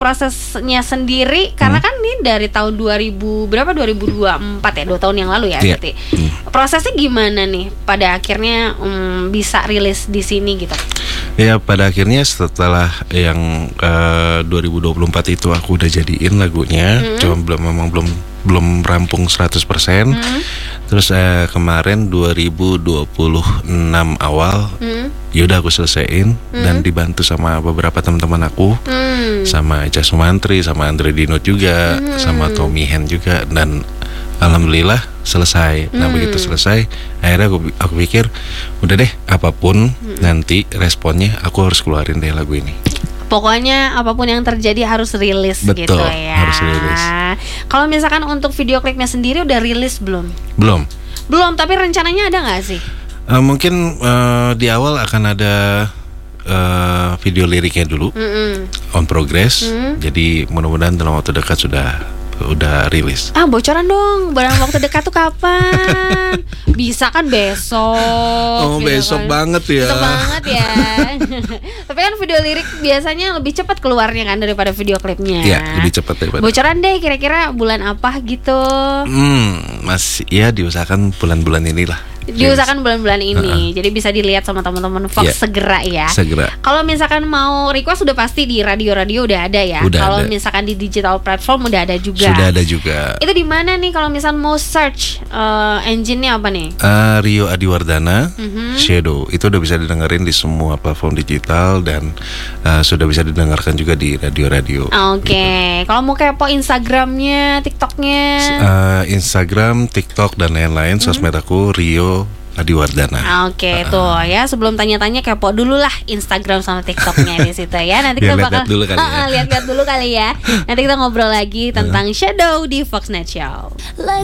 prosesnya sendiri, karena kan ini dari tahun 2024 ya, 2 tahun yang lalu ya, berarti. Prosesnya gimana nih pada akhirnya bisa rilis di sini gitu? Ya pada akhirnya setelah yang 2024 itu aku udah jadiin lagunya, cuma belum rampung 100%. Terus kemarin 2026 awal, yaudah aku selesaiin dan dibantu sama beberapa teman-teman aku, sama Echa Sumantri, sama Andre Dino juga, sama Tommy Hen juga, dan alhamdulillah selesai. Nah begitu selesai, akhirnya aku pikir udah deh, apapun nanti responnya aku harus keluarin deh lagu ini. Pokoknya apapun yang terjadi harus rilis. Betul, gitu ya. Harus rilis. Kalau misalkan untuk video klipnya sendiri udah rilis belum? Belum, tapi rencananya ada nggak sih? Mungkin di awal akan ada video liriknya dulu, on progress. Jadi mudah-mudahan dalam waktu dekat udah rilis. Bocoran dong, dalam waktu dekat tuh kapan? Bisa kan besok? Gitu besok kan. Banget ya. Besok banget ya. Tapi kan video lirik biasanya lebih cepat keluarnya kan daripada video klipnya. Iya, lebih cepat daripada. Bocoran deh, kira-kira bulan apa gitu? Masih ya diusahakan bulan-bulan inilah. Diusahakan bulan-bulan ini. Jadi bisa dilihat sama teman-teman Fox segera ya. Segera. Kalau misalkan mau request udah pasti di radio-radio udah ada ya. Kalau misalkan di digital platform udah ada juga. Sudah ada juga. Itu di mana nih kalau misalkan mau search engine-nya apa nih? Rio Adiwardana, Shadow. Itu udah bisa didengerin di semua platform digital dan sudah bisa didengarkan juga di radio-radio. Oke. Kalau mau kepo Instagramnya, TikToknya? Instagram, TikTok dan lain-lain. Sosmed aku Rio Adiwardana. Oke, tuh ya, sebelum tanya-tanya kepo dulu lah Instagram sama TikToknya di situ ya. Nanti kita bakal lihat-lihat dulu kali ya. Nanti kita ngobrol lagi tentang Shadow di Foxnet Show.